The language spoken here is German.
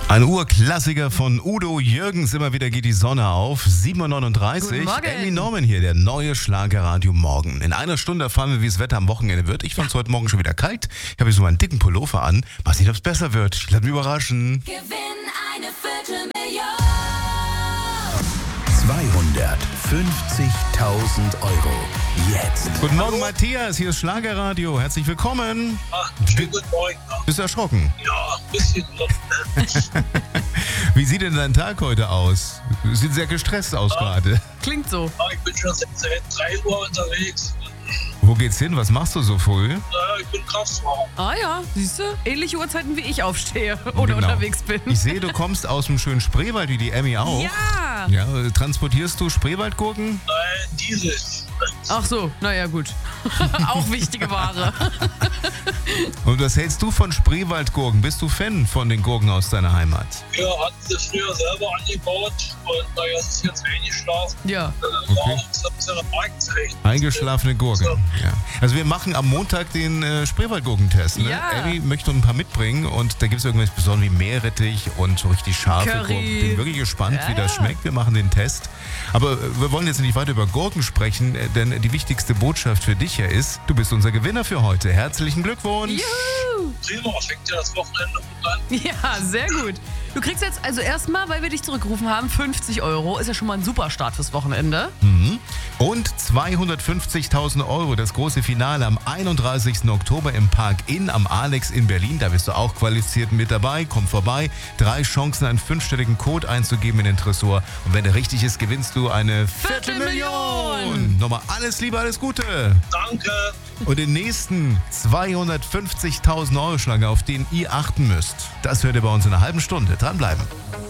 Ein Urklassiker von Udo Jürgens, immer wieder geht die Sonne auf, 7.39 Guten Uhr. Morgen. Amy Norman hier, der neue Schlagerradio Morgen. In einer Stunde erfahren wir, wie das Wetter am Wochenende wird. Ich fand es heute Morgen schon wieder kalt. Ich habe hier so meinen dicken Pullover an. Mal sehen, ob es besser wird. Ich lasse mich überraschen. Gewinn eine Viertelmillion. 250.000 Euro. Jetzt. Guten Morgen, Matthias. Hier ist Schlagerradio. Herzlich willkommen. Ach, schönen guten Morgen. Bist du erschrocken? Ja, ein bisschen. Wie sieht denn dein Tag heute aus? Sieht sehr gestresst aus gerade. Klingt so. Ich bin schon seit 3 Uhr unterwegs. Wo geht's hin? Was machst du so früh? Ich bin Kraftfahrer. Ah ja, siehst du? Ähnliche Uhrzeiten wie ich aufstehe oder Genau. unterwegs bin. Ich sehe, du kommst aus dem schönen Spreewald, wie die Emmy auch. Ja! Ja, transportierst du Spreewaldgurken? Nein, Diesel. Ach so, naja gut. Auch wichtige Ware. Und was hältst du von Spreewaldgurken? Bist du Fan von den Gurken aus deiner Heimat? Wir hatten sie früher selber angebaut und naja, es ist jetzt eingeschlafen. Ja. War unsere Marktrecht. Eingeschlafene Gurken. Ja. Also wir machen am Montag den Spreewaldgurkentest. Ne? Ja. Abby möchte ein paar mitbringen und da gibt es irgendwas Besonderes wie Meerrettich und so richtig scharfe Curry. Gurken. Bin wirklich gespannt, wie das Ja. schmeckt. Wir machen den Test. Aber wir wollen jetzt nicht weiter über Gurken sprechen, denn die wichtigste Botschaft für dich ja ist, du bist unser Gewinner für heute. Herzlichen Glückwunsch. Juhu! Prima, fängt ja das Wochenende gut an. Ja, sehr gut. Du kriegst jetzt also erstmal, weil wir dich zurückgerufen haben, 50 Euro. Ist ja schon mal ein super Start fürs Wochenende. Und 250.000 Euro, das große Finale am 31. Oktober im Park Inn am Alex in Berlin. Da bist du auch qualifiziert mit dabei. Komm vorbei. 3 Chancen, einen 5-stelligen Code einzugeben in den Tresor. Und wenn der richtig ist, gewinnst du eine Viertelmillion. Nochmal alles Liebe, alles Gute. Danke. Und den nächsten 250.000 Euro Schlange, auf den ihr achten müsst, das hört ihr bei uns in einer halben Stunde. Dranbleiben.